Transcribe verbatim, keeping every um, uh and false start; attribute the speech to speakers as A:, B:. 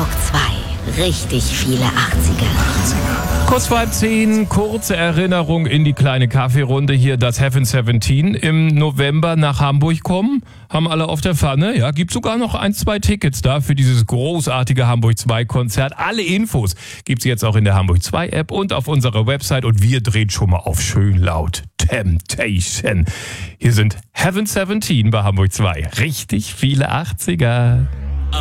A: Hamburg zwei. Richtig viele achtziger.
B: Kurz vor halb zehn, kurze Erinnerung in die kleine Kaffeerunde hier, dass Heaven siebzehn im November nach Hamburg kommen. Haben alle auf der Pfanne. Ja, gibt sogar noch ein, zwei Tickets da für dieses großartige Hamburg zwei Konzert. Alle Infos gibt's jetzt auch in der Hamburg zwei App und auf unserer Website. Und wir drehen schon mal auf schön laut. Temptation. Hier sind Heaven siebzehn bei Hamburg zwei. Richtig viele achtziger.